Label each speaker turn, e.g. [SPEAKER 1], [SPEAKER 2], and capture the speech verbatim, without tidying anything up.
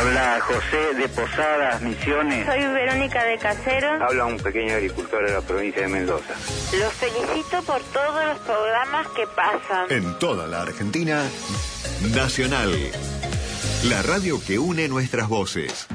[SPEAKER 1] Habla José de Posadas, Misiones.
[SPEAKER 2] Soy Verónica de Caseros.
[SPEAKER 1] Habla un pequeño agricultor de la provincia de Mendoza.
[SPEAKER 2] Los felicito por todos los programas que pasan.
[SPEAKER 3] En toda la Argentina, Nacional. La radio que une nuestras voces.